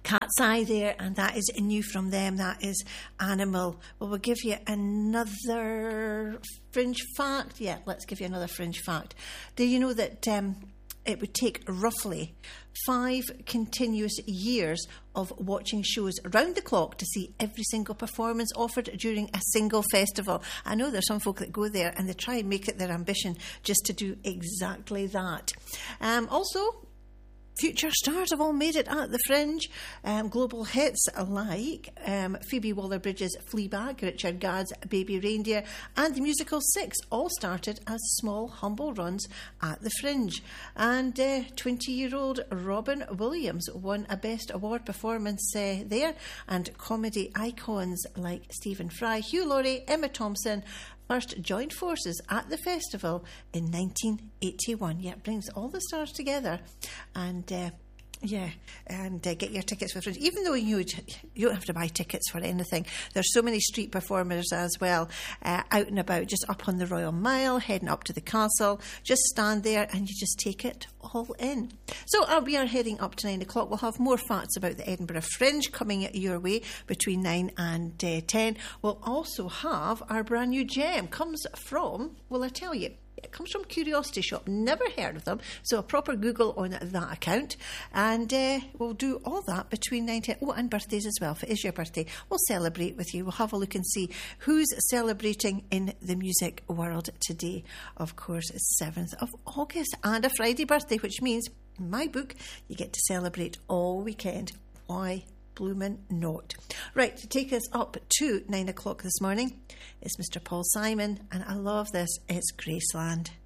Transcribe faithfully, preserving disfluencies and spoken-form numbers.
Cat's Eye there, and that is new from them. That is Animal. Well, we'll give you another fringe fact. Yeah, let's give you another fringe fact. Do you know that um, it would take roughly five continuous years of watching shows round the clock to see every single performance offered during a single festival? I know there's some folk that go there and they try and make it their ambition just to do exactly that. Um, also, future stars have all made it at the Fringe. Um, global hits like um, Phoebe Waller-Bridge's Fleabag, Richard Gadd's Baby Reindeer, and the musical Six all started as small, humble runs at the Fringe. And uh, twenty-year-old Robin Williams won a Best Award performance uh, there, and comedy icons like Stephen Fry, Hugh Laurie, Emma Thompson first joined forces at the festival in nineteen eighty-one. Yeah, it brings all the stars together. And uh, yeah, and uh, get your tickets for Fringe. Even though you, you don't have to buy tickets for anything, there's so many street performers as well, uh, out and about, just up on the Royal Mile, heading up to the castle. Just stand there and you just take it all in. So uh, we are heading up to nine o'clock. We'll have more facts about the Edinburgh Fringe coming your way between nine and uh, ten. We'll also have our brand new gem. Comes from, well, I tell you, it comes from Curiosity Shop. Never heard of them, so a proper Google on that account. And uh, we'll do all that between nine and ten. Oh, and birthdays as well. If it is your birthday, we'll celebrate with you. We'll have a look and see who's celebrating in the music world today. Of course, it's seventh of August and a Friday birthday, which means, in my book, you get to celebrate all weekend. Why bloomin' not? Right, to take us up to nine o'clock this morning, it's Mister Paul Simon, and I love this. It's Graceland.